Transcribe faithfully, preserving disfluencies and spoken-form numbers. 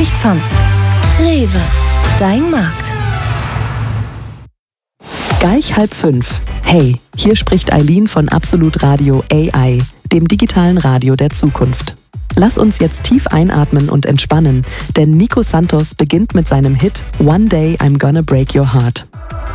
wirklich Pfand. Rewe, dein Markt. Gleich halb fünf. Hey, hier spricht Eileen von Absolut Radio A I, dem digitalen Radio der Zukunft. Lass uns jetzt tief einatmen und entspannen, denn Nico Santos beginnt mit seinem Hit One Day I'm Gonna Break Your Heart.